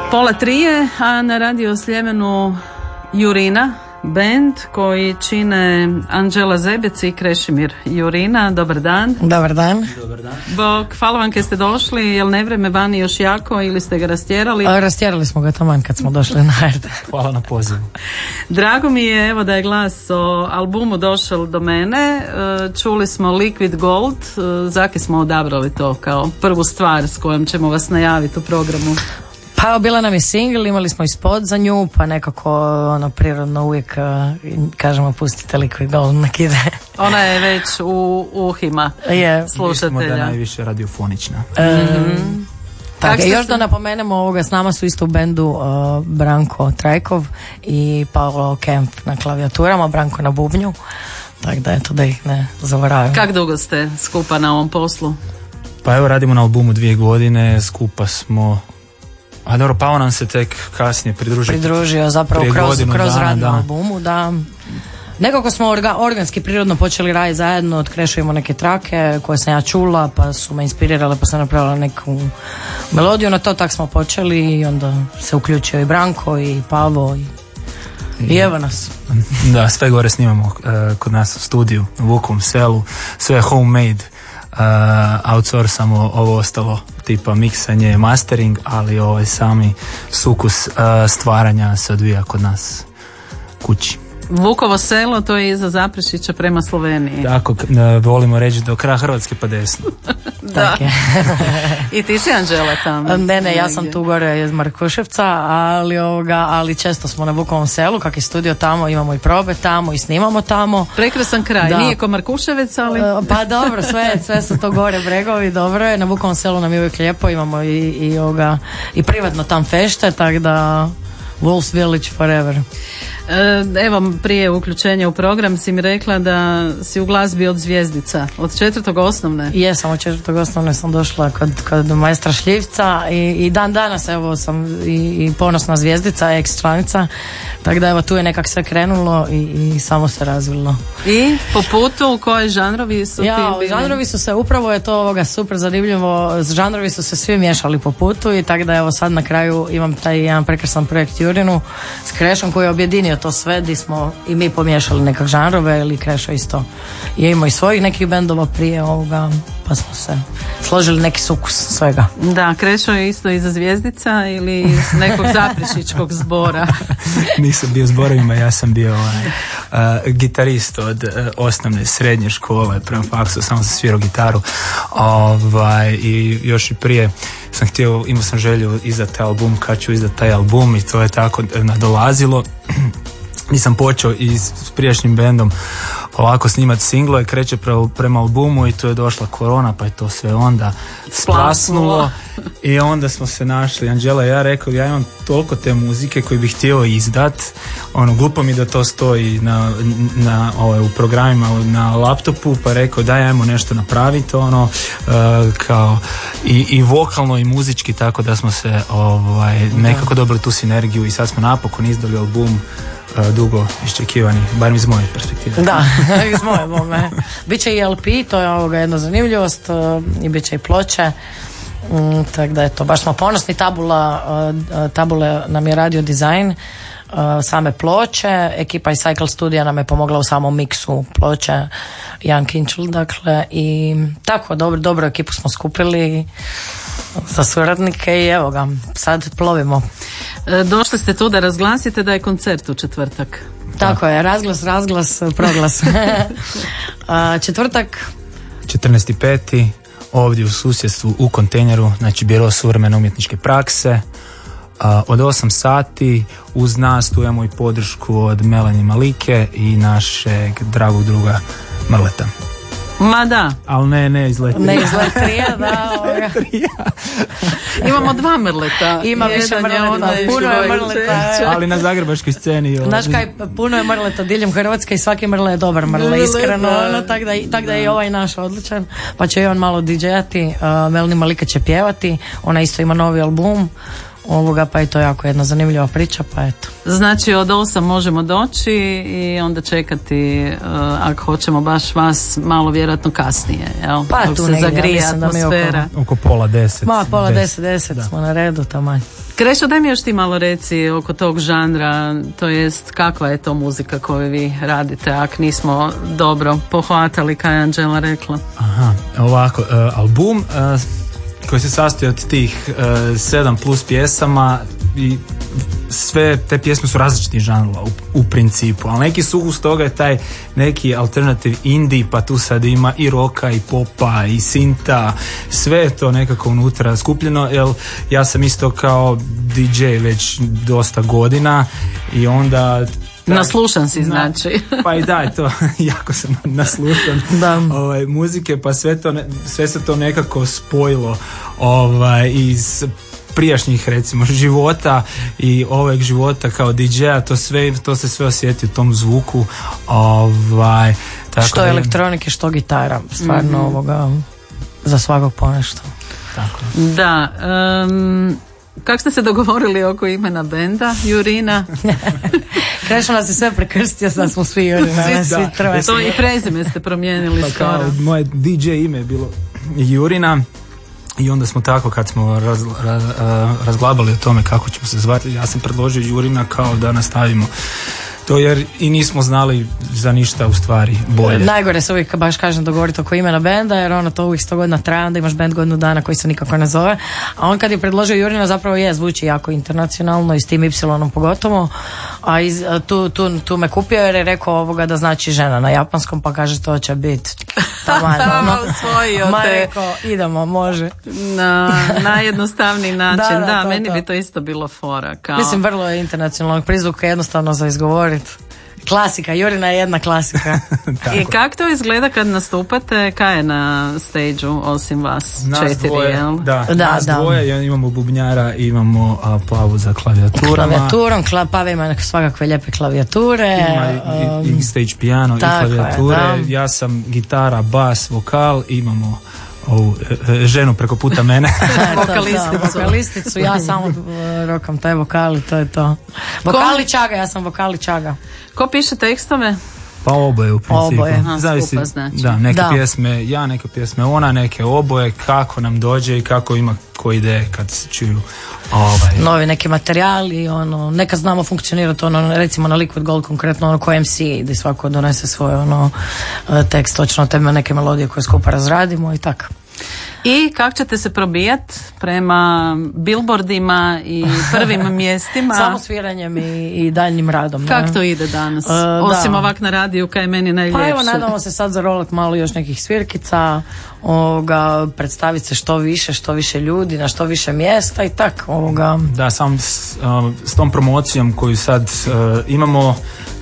3:30, a na Radio Sljemenu Jurina band koji čine Anđela Zebec i Krešimir Jurina. Dobar dan. Dobar dan. Dobar dan. Bog, hvala vam kad ste došli. Jel nevreme vani još jako ili ste ga rastjerali? Rastjerali smo ga taman kad smo došli na RT. Hvala na pozivu. Drago mi je evo da je glas o albumu došao do mene. Čuli smo Liquid Gold. Zaki smo odabrali to kao prvu stvar s kojom ćemo vas najaviti u programu? Pa bila nam je single, imali smo i spot za nju, pa nekako ono prirodno uvijek kažemo pustite Liquid Gold, nek ide. Ona je već u uhima slušatelja. Mislimo da je najviše radiofonična. Tako, još da napomenemo ovoga, s nama su isto u bendu Branko Trajkov i Paolo Kemp na klavijaturama, Branko na bubnju, tako da eto da ih ne zaboravim. Kako dugo ste skupa na ovom poslu? Pa evo radimo na albumu 2 godine, skupa smo. A dobro, Pao nam se tek kasnije pridružio zapravo kroz radnu albumu, da. Nekako smo organski prirodno počeli raditi zajedno, odkrešujemo neke trake koje sam ja čula, pa su me inspirirale, pa sam napravila neku melodiju na to, tak smo počeli i onda se uključio i Branko i Pavo i evo nas. Da, sve gore snimamo kod nas u studiju, u Vukovom selu, sve homemade. Outsourcamo ovo ostalo tipa miksanje, mastering, ali ovaj sami sukus stvaranja se odvija kod nas kući. Vukovo selo, to je iza Zaprešića prema Sloveniji. Tako, volimo reći do kraja Hrvatske pa desno. Da. I ti si Anđela tamo? Ne, ja sam tu gore iz Markuševca, ali često smo na Vukovom selu, kak je studio tamo, imamo i probe tamo i snimamo tamo. Prekrasan kraj, da. Nije ko Markuševec, ali... Pa dobro, sve su to gore bregovi, dobro je, na Vukovom selu nam je uvijek lijepo, imamo i privatno tam fešte, tako da Wolf's Village forever. Evo, prije uključenja u program si mi rekla da si u glazbi od zvjezdica, od 4. osnovne. Jesam, od 4. osnovne sam došla kod majstra Šljivca i dan danas evo sam i ponosna zvjezdica, ex članica, tako da evo tu je nekak sve krenulo i samo se razvilo. I po putu u koje žanrovi su ti bili? Žanrovi su se, upravo je to super zanimljivo, žanrovi su se svi miješali po putu i tako da evo sad na kraju imam taj jedan prekrasan projekt Jurinu s Krešom koji je objedinio to sve, di smo i mi pomiješali nekak žanrove, ili Krešo isto je imao i svojih nekih bendova prije ovoga, pa smo se složili neki sukus svega. Da, Krešo je isto iza zvjezdica ili iz nekog zaprešičkog zbora? Nisam bio zborovima, ja sam bio gitarist od osnovne srednje škole, prema faksu samo sam svirao gitaru i još i prije sam imao sam želju izdati taj album, kad ću izdati taj album, i to je tako nadolazilo. Nisam počeo i s prijašnjim bendom ovako snimati singlove, kreće prema albumu i tu je došla korona, pa je to sve onda splasnulo i onda smo se našli, Anđela i ja, rekao ja imam toliko te muzike koju bih htio izdat, glupo mi da to stoji u programima na laptopu, pa rekao daj ajmo nešto napraviti kao i vokalno i muzički, tako da smo se nekako dobili tu sinergiju i sad smo napokon izdali album dugo iščekivani, barem iz moje perspektive. Da, iz moje bome. Biće i LP, to je jedna zanimljivost, i bit će i ploče, tako da eto, baš smo ponosni. Tabule nam je radio dizajn same ploče, ekipa iz Cycle Studija nam je pomogla u samom miksu ploče, Jan Kinčul, dakle, i tako, dobro ekipu smo skupili za suradnike i evo ga, sad plovimo. Došli ste tu da razglasite da je koncert u četvrtak. Tako je, razglas, proglas. Četvrtak 14.5. ovdje u susjedstvu u kontejneru, znači Biro suvremene umjetničke prakse. Od 8 sati uz nas tu imamo i podršku od Melanie Malike i našeg dragog druga Mrleta. Ma da. Ali ne iz Letrija. Ne iz Letrija, da. Imamo 2 Mrleta. Ima više Mrleta, puno je Mrleta. Ali na zagrebačkoj sceni. Znaš kaj, puno je Mrleta diljem Hrvatske i svaki Mrle je dobar Mrle, iskreno. Tako da je i ovaj naš odličan. Pa će i on malo DJ-ati, Melanie Malika će pjevati, ona isto ima novi album. Pa je to jako jedna zanimljiva priča, pa eto. Znači od 8 možemo doći i onda čekati ako hoćemo baš vas malo vjerojatno kasnije, jel? Pa tu se zagrije atmosfera. Oko pola 10. Pola 10 smo na redu, taman. Krešo, daj mi još ti malo reci oko tog žanra, to jest kakva je to muzika koju vi radite, ako nismo dobro pohvatali kaj je Anđela rekla. Aha, ovako, album koji se sastoji od tih 7 plus pjesama i sve te pjesme su različitih žanrova u principu, ali neki su uz toga je taj neki alternative indie, pa tu sad ima i roka i popa i sinta, sve je to nekako unutra skupljeno, jer ja sam isto kao DJ već dosta godina i onda naslušan si, znači. Pa i da, je to, jako sam naslušan muzike, pa sve se to nekako spojilo iz prijašnjih recimo života i ovog života kao DJ-a, to se sve osjeti u tom zvuku. Tako što elektronike, što gitara, stvarno za svakog ponešto. Tako. Da, kako ste se dogovorili oko imena benda, Jurina? Krešo nas je sve prekrstio, sad smo svi Jurina. Svi troje. To i prezime ste promijenili skoro. Moje DJ ime je bilo Jurina. I onda smo tako, kad smo razglabali o tome kako ćemo se zvati, ja sam predložio Jurina kao da nastavimo to, jer i nismo znali za ništa u stvari bolje. Najgore se uvijek, baš kažem, dogovoriti oko imena benda, jer to uvijek 100 godina traje, onda imaš bend godinu dana koji se nikako ne zove, a on kad je predložio Jurina zapravo zvuči jako internacionalno i s tim Y pogotovo, a tu me kupio jer je rekao da znači žena na japanskom, pa kaže to će biti taman. Ma rekao, idemo, može. Na najjednostavniji način, da, meni to. Bi to isto bilo fora. Kao... Mislim, vrlo je internacionalnog prizvuka, jednostavno za izgovoriti. Klasika, Jurina je jedna klasika. I kako to izgleda kad nastupate? Kaj je na stage-u osim vas? Nas 4, dvoje, jel? Nas dvoje, imamo bubnjara, imamo Pavu za klavijaturama. Pave ima svakakve lijepe klavijature. Ima i stage piano i klavijature. Ja sam gitara, bas, vokal, imamo ovu ženu preko puta mene. Vokalisticu, ja samo rokam taj vokal i to je to. Vokali čaga, ja sam vokali čaga. Ko piše tekstove? Pa oboje u principu. Zavisi, skupa, znači. Da, neke pjesme ja, neke pjesme ona, neke oboje, kako nam dođe i kako ima koje ideje kad se čuju. Novi neki materijali, nekad znamo funkcionirati, recimo na Liquid Gold konkretno, ko MC, gdje svako donese svoj tekst, točno teme neke melodije koje skupa razradimo i tako. I kako ćete se probijati prema billboardima i prvim mjestima? Samo sviranjem i daljnjim radom. Kako to ide danas? Osim ovak na radiju, kaj je meni najljepše. Pa evo, nadamo se sad zarolat malo još nekih svirkica, predstaviti se što više ljudi, na što više mjesta i tako. Da, sam s tom promocijom koju sad imamo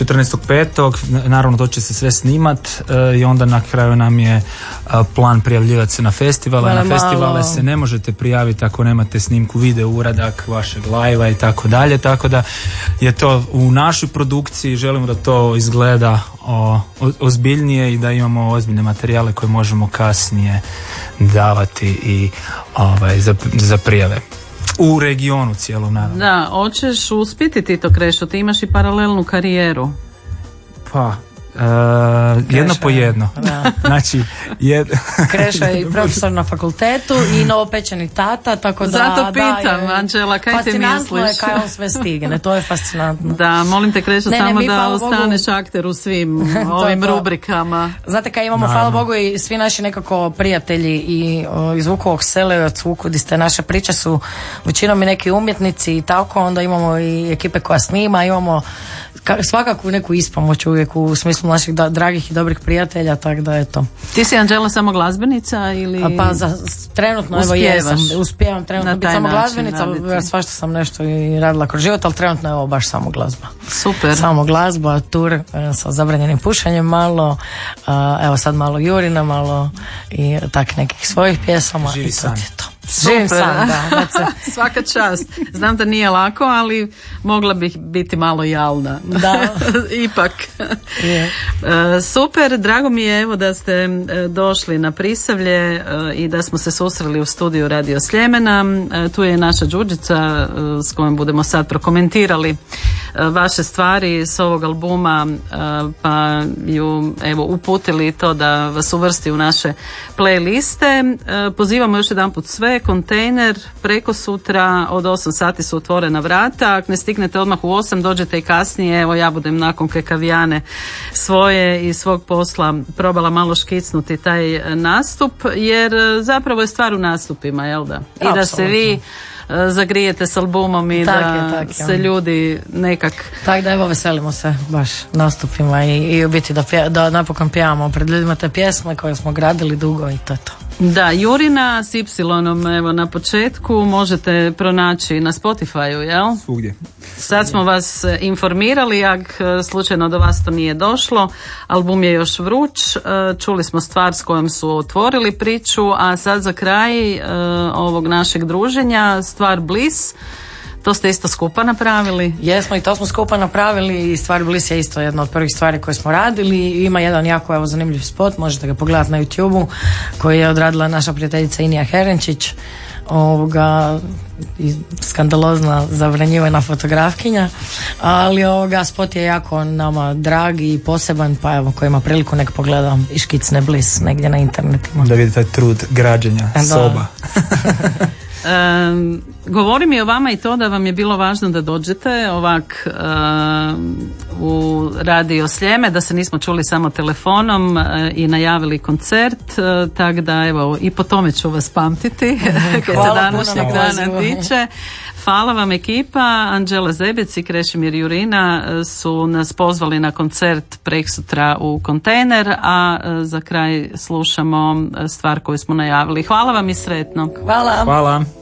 14.5. naravno to će se sve snimat i onda na kraju nam je plan prijavljivati se na festivale. Na festivale se ne možete prijaviti ako nemate snimku, video uradak vašeg live-a i tako dalje, tako da je to u našoj produkciji, želimo da to izgleda ozbiljnije i da imamo ozbiljne materijale koje možemo kasnije davati i za prijave. U regionu cijelom, naravno. Da, hoćeš uspjeti ti to, Krešo, ti imaš i paralelnu karijeru. Pa, jedno po jedno. Znači, Krešo je i profesor na fakultetu i novopečeni tata, tako da... Zato pitam, Anđela, kaj ti misliš? Fascinantno je kaj on sve stigne, to je fascinantno. Da, molim te, Krešo, samo da ostaneš akter u svim ovim rubrikama. Znate kaj imamo, hvala Bogu, i svi naši nekako prijatelji i iz Vukovog sela i od Vuku, gdje ste naše priče su većinom i neki umjetnici i tako, onda imamo i ekipe koja snima, imamo svakakvu neku ispomoć uvijek u smislu naših dragih i dobrih prijatelja, tako da je to. Ti si, Anđela, samo glazbenica ili... Pa trenutno uspijevam trenutno biti samo glazbenica, svašta sam nešto i radila kroz život, ali trenutno je ovo baš samo glazba. Super. Samo glazba, tur sa zabranjenim pušenjem malo, evo sad malo Jurina, malo i tak nekih svojih pjesama. Živi san. Super, svaka čast. Znam da nije lako, ali mogla bih biti malo jalna. Da. Ipak. Super, drago mi je evo da ste došli na Prisavlje i da smo se susreli u studiju Radio Sljemena. Tu je naša Đurđica s kojom budemo sad prokomentirali vaše stvari s ovog albuma, pa ju evo uputili to da vas uvrsti u naše playliste. Pozivamo još jedanput sve, Kontejner preko sutra od 8 sati su otvorena vrata. Ako ne stignete odmah u 8, dođete i kasnije. Evo ja budem nakon Kekavijane svoje i svog posla probala malo škicnuti taj nastup, jer zapravo je stvar u nastupima, jel da? I da se vi zagrijete s albumom i se ljudi nekak... Tako da evo veselimo se baš nastupima i u biti da napokon pjevamo pred ljudima te pjesme koje smo gradili dugo i to je to. Da, Jurina s Y, evo na početku možete pronaći na Spotify-u, jel? Svugdje. Sad smo vas informirali, ako slučajno do vas to nije došlo, album je još vruć, čuli smo stvar s kojom su otvorili priču, a sad za kraj ovog našeg druženja stvar Bliss. To ste isto skupa napravili? Jesmo, i to smo skupa napravili i stvar Bliss je isto jedna od prvih stvari koje smo radili. Ima jedan jako zanimljiv spot, možete ga pogledati na YouTube-u, koji je odradila naša prijateljica Inija Herenčić, skandalozna zabranjivana fotografkinja, ali spot je jako nama drag i poseban, pa evo ko ima priliku nek pogleda i škicne Bliss negdje na internetima. Da vidite trud građenja soba. Govori mi o vama i to da vam je bilo važno da dođete ovak u Radio Sljeme, da se nismo čuli samo telefonom i najavili koncert, tako da evo i po tome ću vas pamtiti kad se današnjeg dana tiče. Hvala vam ekipa, Anđela Zebec i Krešimir Jurina su nas pozvali na koncert preksutra u Kontejner, a za kraj slušamo stvar koju smo najavili. Hvala vam i sretno. Hvala. Hvala.